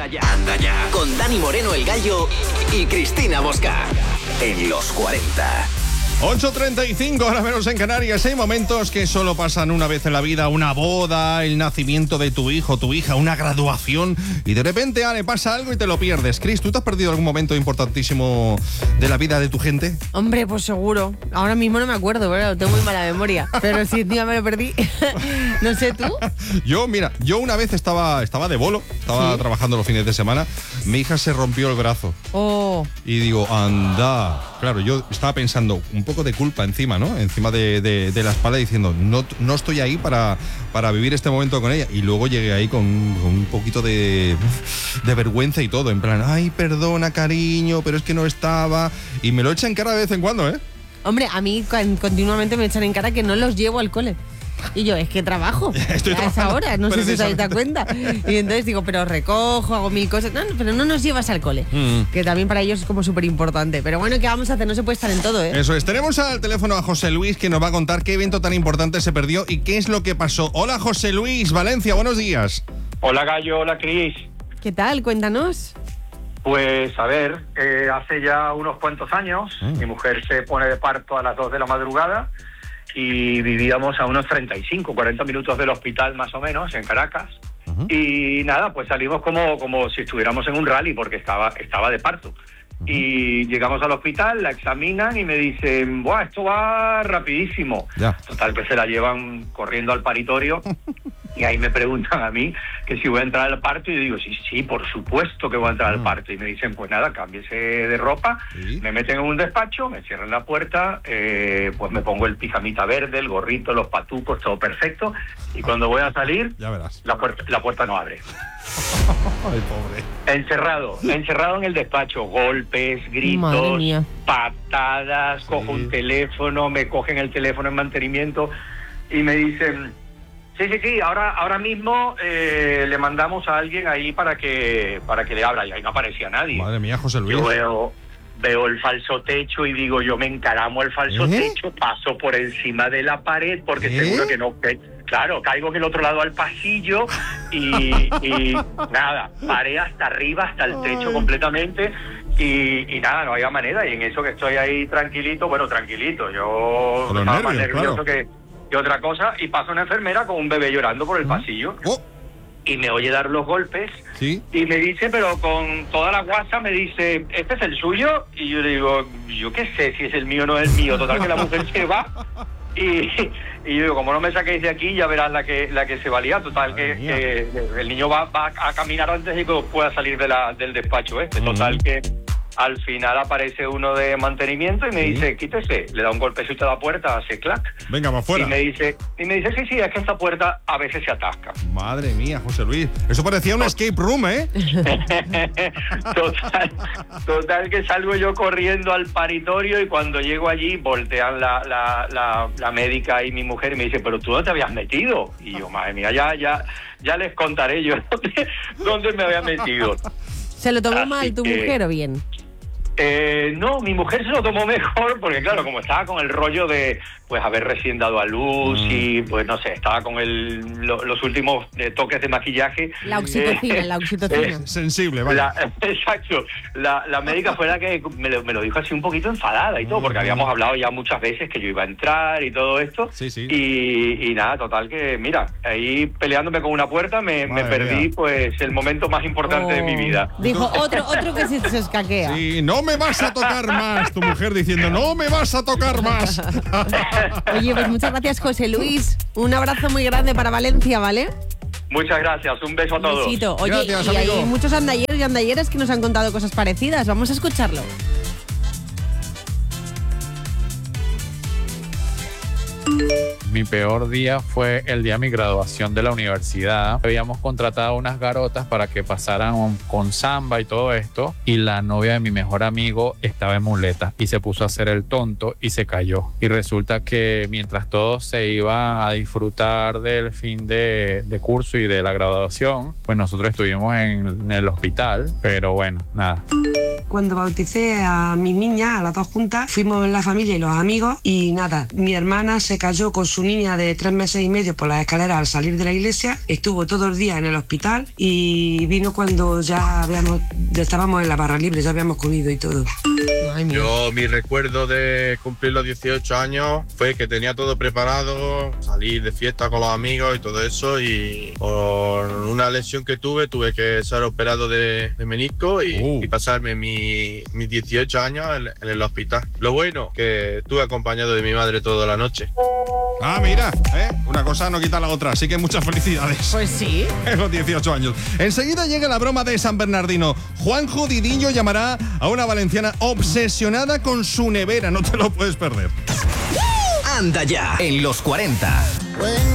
Anda ya. Con Dani Moreno el Gallo y Cristina Mosca. En los 40. 8:35, ahora menos en Canarias. Hay momentos que solo pasan una vez en la vida: una boda, el nacimiento de tu hijo, tu hija, una graduación, y de repente le pasa algo y te lo pierdes. Cris, ¿tú te has perdido algún momento importantísimo de la vida de tu gente? Hombre, pues seguro. Ahora mismo no me acuerdo, pero tengo muy mala memoria. Pero si encima me lo perdí. No sé, ¿tú? Yo una vez estaba de bolo, estaba trabajando los fines de semana. Mi hija se rompió el brazo. Oh. Y digo, anda. Claro, yo estaba pensando un poco de culpa encima, ¿no? Encima de la espalda, diciendo, no estoy ahí para vivir este momento con ella. Y luego llegué ahí con un poquito de vergüenza y todo. En plan, ay, perdona, cariño, pero es que no estaba. Y me lo echa en cara de vez en cuando, ¿eh? Hombre, a mí continuamente me echan en cara que no los llevo al cole. Y yo, es que trabajo a esa hora, no sé si os habéis dado cuenta. Y entonces digo, pero recojo, hago mil cosas. No, pero no nos llevas al cole. Que también para ellos es como súper importante. Pero bueno, ¿qué vamos a hacer? No se puede estar en todo, ¿eh? Eso es. Tenemos al teléfono a José Luis, que nos va a contar qué evento tan importante se perdió y qué es lo que pasó. Hola, José Luis, Valencia, buenos días. Hola, Gallo, hola, Cris. ¿Qué tal? Cuéntanos. Pues, a ver, hace ya unos cuantos años, mi mujer se pone de parto a las 2 de la madrugada y vivíamos a unos 35, 40 minutos del hospital más o menos, en Caracas. Y nada, pues salimos como si estuviéramos en un rally porque estaba de parto. Y llegamos al hospital, la examinan y me dicen, ¡buah, esto va rapidísimo! Ya. Total, que se la llevan corriendo al paritorio. Y ahí me preguntan a mí que si voy a entrar al parto, y yo digo, sí, por supuesto que voy a entrar al parto. Y me dicen, pues nada, cámbiese de ropa, me meten en un despacho, me cierran la puerta, pues me pongo el pijamita verde, el gorrito, los patucos, todo perfecto. Y cuando voy a salir, ya verás, la puerta no abre. Ay, pobre. Encerrado en el despacho, golpes, gritos, patadas, cojo un teléfono, me cogen el teléfono en mantenimiento y me dicen, sí, ahora mismo le mandamos a alguien ahí para que le abra, y ahí no aparecía nadie. Madre mía, José Luis. Yo veo el falso techo y digo, yo me encaramo el falso techo, paso por encima de la pared porque seguro que no... Claro, caigo en el otro lado al pasillo y nada, paré hasta arriba, hasta el techo completamente y nada, no había manera. Y en eso que estoy ahí tranquilito, yo estaba más nervioso que otra cosa, y pasa una enfermera con un bebé llorando por el pasillo y me oye dar los golpes y me dice, pero con toda la guasa, me dice, ¿este es el suyo? Y yo le digo, yo qué sé si es el mío o no es el mío. Total, que la mujer se va. Y yo digo, como no me saquéis de aquí, ya verás la que se valía. Total, que el niño va a caminar antes de que pueda salir del despacho este. Total, que al final aparece uno de mantenimiento y me dice, quítese. Le da un golpecito a la puerta, hace clac. Venga, más fuera. Y me dice, sí, es que esta puerta a veces se atasca. Madre mía, José Luis. Eso parecía un escape room, ¿eh? Total, que salgo yo corriendo al paritorio, y cuando llego allí voltean la médica y mi mujer y me dice, pero tú no te habías metido. Y yo, madre mía, ya les contaré yo dónde me había metido. ¿Se lo tomó mal tu mujer o bien? No, mi mujer se lo tomó mejor porque, claro, como estaba con el rollo de pues haber recién dado a luz y pues no sé, estaba con los últimos toques de maquillaje. La oxitocina. Sensible, vale. Exacto. La médica fue la que me lo dijo así un poquito enfadada y todo, porque habíamos hablado ya muchas veces que yo iba a entrar y todo esto. Sí. Y nada, total que, mira, ahí peleándome con una puerta me perdí pues el momento más importante de mi vida. Dijo, otro que se escaquea. Sí, no me vas a tocar más. Tu mujer diciendo, no me vas a tocar más. Oye, pues muchas gracias, José Luis. Un abrazo muy grande para Valencia, ¿vale? Muchas gracias, un beso a todos. Un besito. Oye, gracias, y amigo. hay muchos andalleros y andalleras que nos han contado cosas parecidas. Vamos a escucharlo. Mi peor día fue el día de mi graduación de la universidad. Habíamos contratado unas garotas para que pasaran con samba y todo esto, y la novia de mi mejor amigo estaba en muletas y se puso a hacer el tonto y se cayó. Y resulta que mientras todos se iban a disfrutar del fin de curso y de la graduación, pues nosotros estuvimos en el hospital, pero bueno, nada. Cuando bauticé a mis niñas, a las dos juntas, fuimos la familia y los amigos y nada, mi hermana se cayó con su su niña de 3 meses y medio por las escaleras al salir de la iglesia, estuvo todo el día en el hospital y vino cuando ya estábamos en la barra libre, ya habíamos comido y todo. Ay, mía. Yo, mi recuerdo de cumplir los 18 años fue que tenía todo preparado, salir de fiesta con los amigos y todo eso, y por una lesión que tuve que ser operado de menisco y pasarme mis 18 años en el hospital. Lo bueno, que estuve acompañado de mi madre toda la noche. Ah, mira, una cosa no quita la otra, así que muchas felicidades. Pues sí. En los 18 años. Enseguida llega la broma de San Bernardino. Juanjo Didillo llamará a una valenciana obsesionada con su nevera. No te lo puedes perder. Anda ya, en los 40.